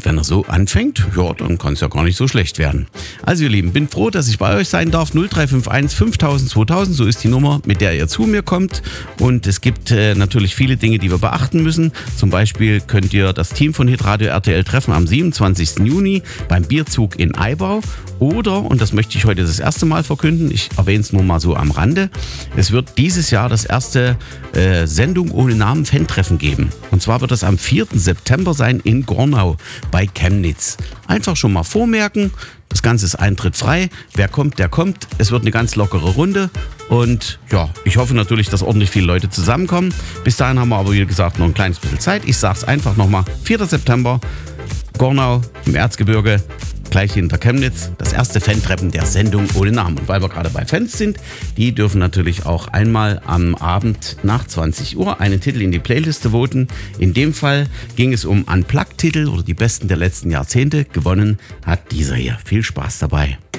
Und wenn er so anfängt, ja, dann kann es ja gar nicht so schlecht werden. Also ihr Lieben, bin froh, dass ich bei euch sein darf. 0351 5000 2000, so ist die Nummer, mit der ihr zu mir kommt. Und es gibt natürlich viele Dinge, die wir beachten müssen. Zum Beispiel könnt ihr das Team von Hitradio RTL treffen am 27. Juni beim Bierzug in Aibau. Oder, und das möchte ich heute das erste Mal verkünden, ich erwähne es nur mal so am Rande, es wird dieses Jahr das erste Sendung ohne Namen Fan-Treffen geben. Und zwar wird das am 4. September sein in Gornau bei Chemnitz. Einfach schon mal vormerken, das Ganze ist eintrittfrei. Wer kommt, der kommt. Es wird eine ganz lockere Runde. Und ja, ich hoffe natürlich, dass ordentlich viele Leute zusammenkommen. Bis dahin haben wir aber, wie gesagt, noch ein kleines bisschen Zeit. Ich sage es einfach nochmal, 4. September, Gornau im Erzgebirge. Gleich hinter Chemnitz, das erste Fan-Treffen der Sendung ohne Namen. Und weil wir gerade bei Fans sind, die dürfen natürlich auch einmal am Abend nach 20 Uhr einen Titel in die Playliste voten. In dem Fall ging es um Unplugged-Titel oder die besten der letzten Jahrzehnte. Gewonnen hat dieser hier. Viel Spaß dabei.